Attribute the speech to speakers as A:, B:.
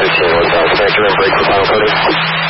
A: 13 1000. Vector and brake for final coding.